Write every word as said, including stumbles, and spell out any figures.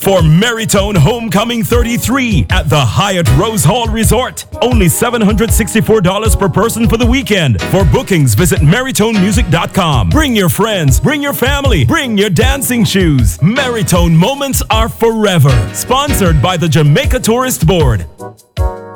for Maritone Homecoming thirty-three at the Hyatt Rose Hall Resort. Only seven hundred sixty-four dollars per person for the weekend. For bookings, visit maritone music dot com. Bring your friends, bring your family, bring your dancing shoes. Maritone moments are forever. Sponsored by the Jamaica Tourist Board.